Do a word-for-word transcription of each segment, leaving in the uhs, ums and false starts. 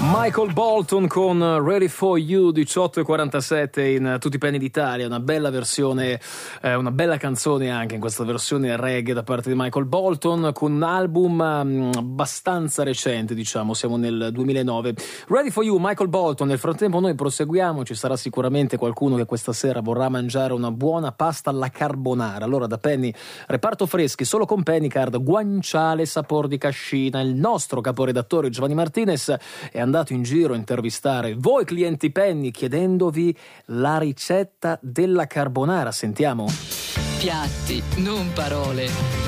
Michael Bolton con Ready for You, diciotto e quarantasette in tutti i penny d'Italia. Una bella versione, eh, una bella canzone anche in questa versione reggae da parte di Michael Bolton, con un album um, abbastanza recente, diciamo, siamo nel duemilanove. Ready for You, Michael Bolton. Nel frattempo noi proseguiamo, ci sarà sicuramente qualcuno che questa sera vorrà mangiare una buona pasta alla carbonara. Allora da Penny, reparto freschi, solo con Pennycard, guanciale sapor di cascina. Il nostro caporedattore Giovanni Martinez è andato in giro a intervistare voi clienti Penny chiedendovi la ricetta della carbonara. Sentiamo. Piatti, non parole.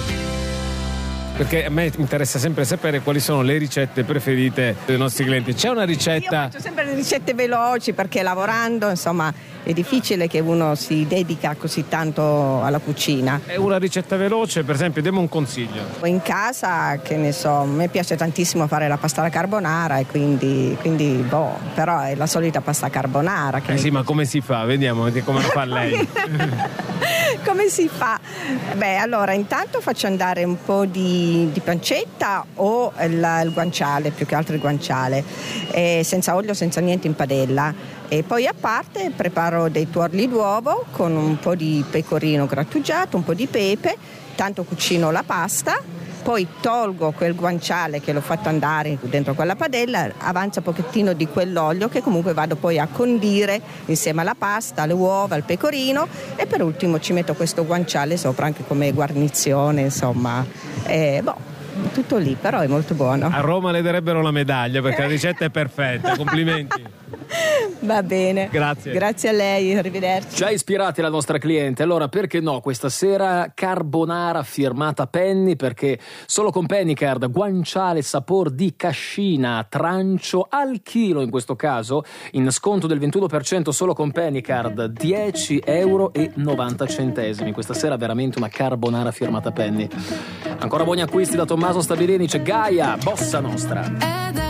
Perché a me interessa sempre sapere quali sono le ricette preferite dei nostri clienti. C'è una ricetta? Io faccio sempre le ricette veloci perché lavorando, insomma, è difficile che uno si dedica così tanto alla cucina. È una ricetta veloce, per esempio, diamo un consiglio. In casa, che ne so, a me piace tantissimo fare la pasta alla carbonara e quindi, quindi boh, però è la solita pasta carbonara. Che Eh sì, ma come si fa? Vediamo come lo fa lei. Come si fa? Beh, allora intanto faccio andare un po' di, di pancetta o il, il guanciale, più che altro il guanciale, eh, senza olio, senza niente in padella. E poi a parte preparo dei tuorli d'uovo con un po' di pecorino grattugiato, un po' di pepe, tanto cucino la pasta, poi tolgo quel guanciale che l'ho fatto andare dentro quella padella, avanza un pochettino di quell'olio che comunque vado poi a condire insieme alla pasta, alle uova, al pecorino, e per ultimo ci metto questo guanciale sopra anche come guarnizione, insomma, eh, boh. Tutto lì, però è molto buono. A Roma le darebbero la medaglia perché la ricetta è perfetta, complimenti. Va bene. Grazie. Grazie a lei, arrivederci. Già ispirati la nostra cliente, allora perché no? Questa sera carbonara firmata Penny, perché solo con Pennycard guanciale sapor di cascina, trancio al chilo in questo caso, in sconto del ventuno per cento solo con Pennycard, dieci euro e novanta centesimi. Questa sera veramente una carbonara firmata Penny. Ancora buoni acquisti da Tommaso Stabilini, c'è Gaia, Bossa Nostra.